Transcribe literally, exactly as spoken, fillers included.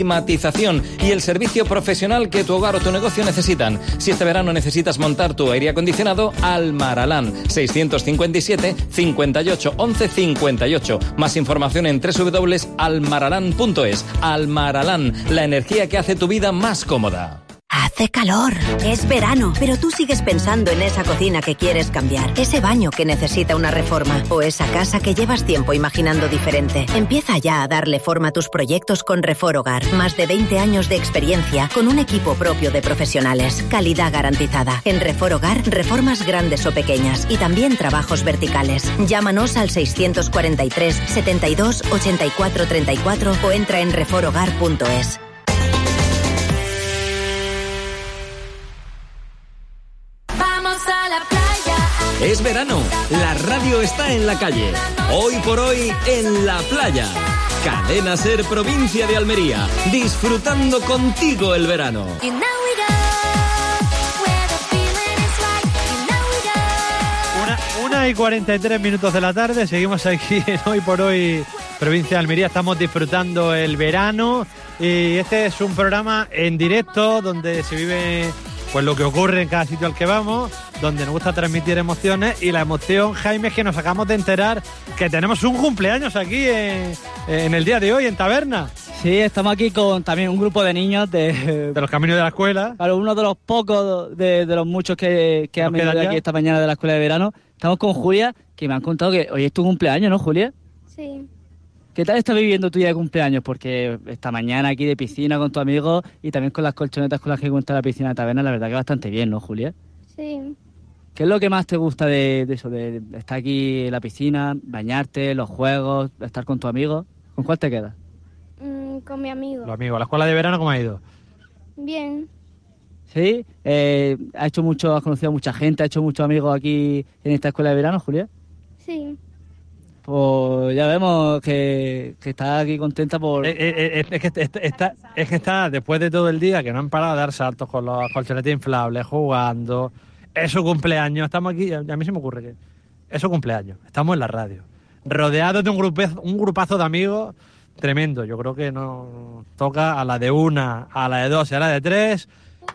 climatización y el servicio profesional que tu hogar o tu negocio necesitan. Si este verano necesitas montar tu aire acondicionado, Almaralán, seiscientos cincuenta y siete, cincuenta y ocho, once, cincuenta y ocho. Más información en doble u doble u doble u punto almaralán punto es. Almaralán, la energía que hace tu vida más cómoda. Hace calor, es verano, pero tú sigues pensando en esa cocina que quieres cambiar, ese baño que necesita una reforma o esa casa que llevas tiempo imaginando diferente. Empieza ya a darle forma a tus proyectos con Reforhogar. Más de veinte años de experiencia con un equipo propio de profesionales. Calidad garantizada. En Reforhogar, reformas grandes o pequeñas y también trabajos verticales. Llámanos al seiscientos cuarenta y tres, setenta y dos, ochenta y cuatro, treinta y cuatro o entra en reforhogar punto es. Es verano, la radio está en la calle. Hoy por hoy, en la playa. Cadena Ser, provincia de Almería. Disfrutando contigo el verano. Una, una y cuarenta y tres minutos de la tarde. Seguimos aquí en Hoy por Hoy, provincia de Almería. Estamos disfrutando el verano. Y este es un programa en directo donde se vive... pues lo que ocurre en cada sitio al que vamos, donde nos gusta transmitir emociones, y la emoción, Jaime, es que nos acabamos de enterar que tenemos un cumpleaños aquí en, en el día de hoy, en Taberna. Sí, estamos aquí con también un grupo de niños de... De los caminos de la escuela. Claro, uno de los pocos, de, de los muchos que, que han venido aquí esta mañana de la escuela de verano. Estamos con Julia, que me han contado que hoy es tu cumpleaños, ¿no, Julia? Sí. ¿Qué tal estás viviendo tu día de cumpleaños? Porque esta mañana aquí de piscina con tu amigo y también con las colchonetas con las que cuenta la piscina de Taberna, la verdad que bastante bien, ¿no, Julia? Sí. ¿Qué es lo que más te gusta de, de eso, de estar aquí en la piscina, bañarte, los juegos, estar con tu amigo? ¿Con cuál te quedas? Mm, con mi amigo. Los amigos. ¿La escuela de verano cómo ha ido? Bien. ¿Sí? Eh, ¿ha hecho mucho, has conocido a mucha gente, ha hecho muchos amigos aquí en esta escuela de verano, Julia? Sí. Pues ya vemos que, que está aquí contenta por... Eh, eh, es, que está, está, es que está, después de todo el día, que no han parado de dar saltos con los colchonetes inflables, jugando. Es su cumpleaños, estamos aquí, a mí se me ocurre que es su cumpleaños, estamos en la radio, rodeados de un grupazo, un grupazo de amigos tremendo. Yo creo que nos toca a la de una, a la de dos y a la de tres